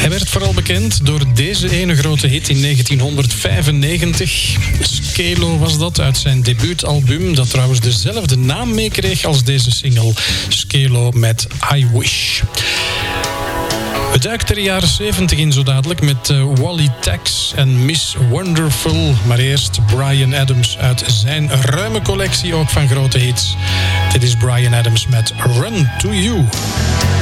Hij werd vooral bekend door deze ene grote hit in 1995. Skelo was dat, uit zijn debuutalbum, dat trouwens dezelfde naam meekreeg als deze single. Skelo met I Wish. We duiken de jaren 70 in zo dadelijk met Wally Tax en Miss Wonderful. Maar eerst Bryan Adams uit zijn ruime collectie ook van grote hits. Dit is Bryan Adams met Run to You.